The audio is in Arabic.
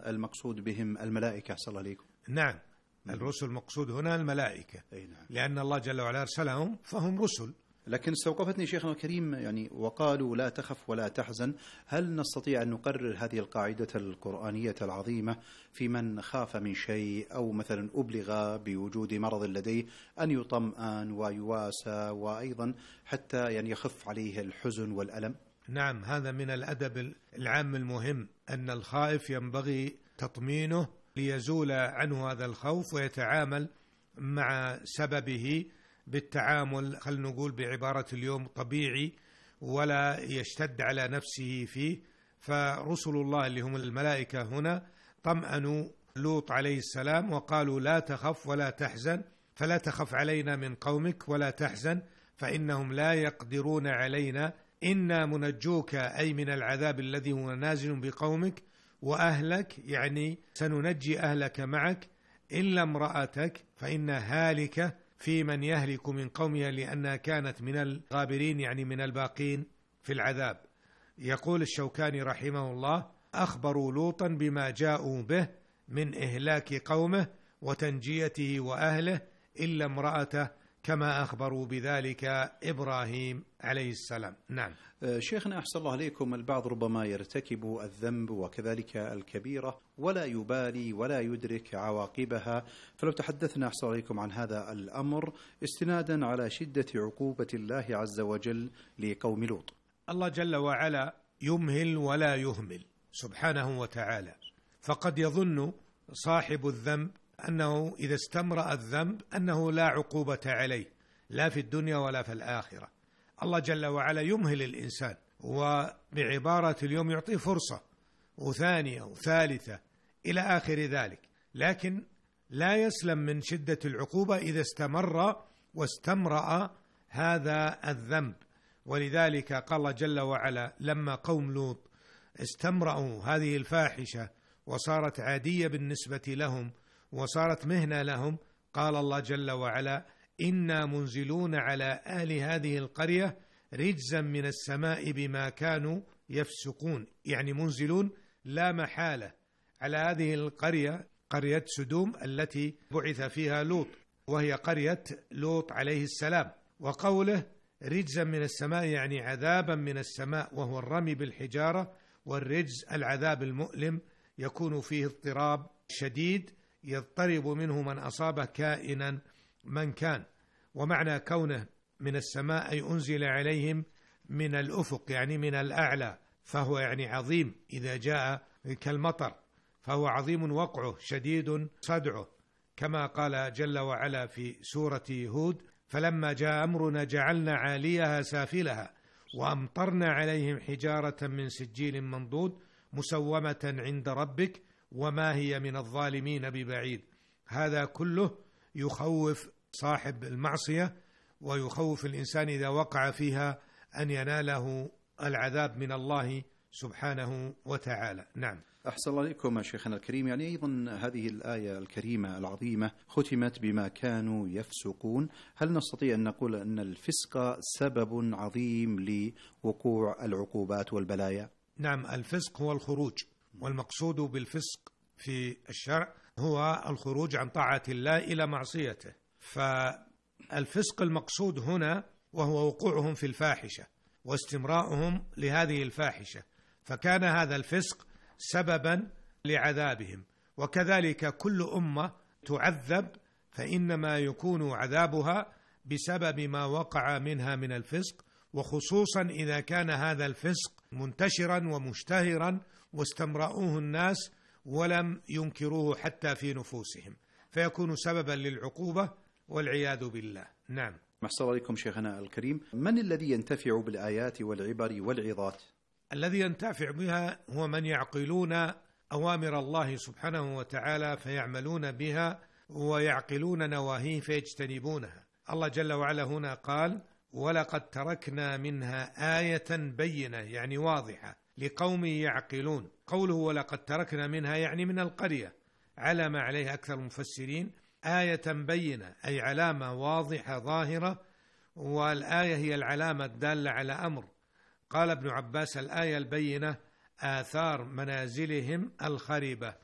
المقصود بهم الملائكة صلى الله عليكم؟ نعم، الرسل مقصود هنا الملائكة، نعم. لأن الله جل وعلا أرسلهم فهم رسل. لكن استوقفتني شيخنا الكريم يعني وقالوا لا تخف ولا تحزن، هل نستطيع أن نقرر هذه القاعدة القرآنية العظيمة في من خاف من شيء أو مثلا أبلغ بوجود مرض لديه أن يطمئن ويواسى وأيضا حتى يعني يخف عليه الحزن والألم؟ نعم، هذا من الأدب العام المهم، أن الخائف ينبغي تطمينه ليزول عنه هذا الخوف ويتعامل مع سببه بالتعامل، خلينا نقول بعبارة اليوم، طبيعي، ولا يشتد على نفسه فيه. فرسل الله اللي هم الملائكة هنا طمأنوا لوط عليه السلام وقالوا لا تخف ولا تحزن، فلا تخف علينا من قومك ولا تحزن فإنهم لا يقدرون علينا، إنا منجوك أي من العذاب الذي هو نازل بقومك وأهلك، يعني سننجي أهلك معك، إلا امرأتك فإنها هالكة في من يهلك من قومها لأنها كانت من الغابرين، يعني من الباقين في العذاب. يقول الشوكاني رحمه الله: أخبروا لوطا بما جاءوا به من إهلاك قومه وتنجيته وأهله إلا امرأته، كما أخبروا بذلك إبراهيم عليه السلام. نعم. شيخنا أحسن الله عليكم، البعض ربما يرتكب الذنب وكذلك الكبيرة ولا يبالي ولا يدرك عواقبها، فلو تحدثنا أحسن الله عليكم عن هذا الأمر استنادا على شدة عقوبة الله عز وجل لقوم لوط. الله جل وعلا يمهل ولا يهمل سبحانه وتعالى، فقد يظن صاحب الذنب أنه إذا استمرأ الذنب أنه لا عقوبة عليه لا في الدنيا ولا في الآخرة. الله جل وعلا يمهل الإنسان، وبعبارة اليوم يعطيه فرصة وثانية وثالثة إلى آخر ذلك، لكن لا يسلم من شدة العقوبة إذا استمر واستمرأ هذا الذنب. ولذلك قال الله جل وعلا لما قوم لوط استمرأوا هذه الفاحشة وصارت عادية بالنسبة لهم وصارت مهنة لهم، قال الله جل وعلا: إنا منزلون على أهل هذه القرية رجزا من السماء بما كانوا يفسقون، يعني منزلون لا محالة على هذه القرية، قرية سدوم التي بعث فيها لوط، وهي قرية لوط عليه السلام. وقوله رجزا من السماء يعني عذابا من السماء، وهو الرمي بالحجارة، والرجز العذاب المؤلم يكون فيه اضطراب شديد يضطرب منه من أصابه كائنا من كان. ومعنى كونه من السماء أي أنزل عليهم من الأفق، يعني من الأعلى، فهو يعني عظيم إذا جاء كالمطر، فهو عظيم وقعه شديد صدعه، كما قال جل وعلا في سورة هود: فلما جاء أمرنا جعلنا عاليها سافلها وأمطرنا عليهم حجارة من سجيل منضود مسومة عند ربك وما هي من الظالمين ببعيد. هذا كله يخوف صاحب المعصية ويخوف الإنسان إذا وقع فيها أن يناله العذاب من الله سبحانه وتعالى. نعم. أحسن الله عليكم شيخنا الكريم، يعني أيضا هذه الآية الكريمة العظيمة ختمت بما كانوا يفسقون، هل نستطيع أن نقول أن الفسق سبب عظيم لوقوع العقوبات والبلايا؟ نعم، الفسق هو الخروج، والمقصود بالفسق في الشرع هو الخروج عن طاعة الله إلى معصيته. فالفسق المقصود هنا وهو وقوعهم في الفاحشة واستمراؤهم لهذه الفاحشة، فكان هذا الفسق سببا لعذابهم. وكذلك كل أمة تعذب فإنما يكون عذابها بسبب ما وقع منها من الفسق، وخصوصا إذا كان هذا الفسق منتشرا ومشتهرا واستمرأوه الناس ولم ينكروه حتى في نفوسهم، فيكون سببا للعقوبة والعياذ بالله. نعم. أحسن الله عليكم شيخنا الكريم، من الذي ينتفع بالآيات والعبر والعظات؟ الذي ينتفع بها هو من يعقلون أوامر الله سبحانه وتعالى فيعملون بها، ويعقلون نواهيه فيجتنبونها. الله جل وعلا هنا قال: ولقد تركنا منها آية بينة، يعني واضحة لقوم يعقلون. قوله ولقد تركنا منها يعني من القرية، على ما عليه أكثر المفسرين، آية بينة أي علامة واضحة ظاهرة، والآية هي العلامة الدالة على أمر. قال ابن عباس: الآية البينة آثار منازلهم الخربة،